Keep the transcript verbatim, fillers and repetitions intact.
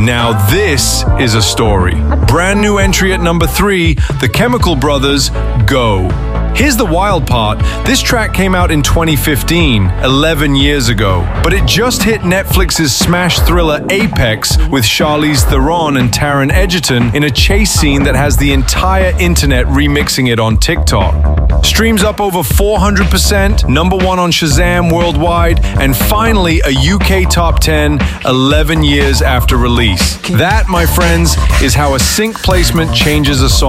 Now this is a story. Brand new entry at number three, The Chemical Brothers, Go. Here's the wild part. This track came out in twenty fifteen, eleven years ago, but it just hit Netflix's smash thriller Apex with Charlize Theron and Taron Egerton in a chase scene that has the entire internet remixing it on TikTok. Streams up over four hundred percent, number one on Shazam worldwide, and finally a U K top ten eleven years after release. That, my friends, is how a sync placement changes a song.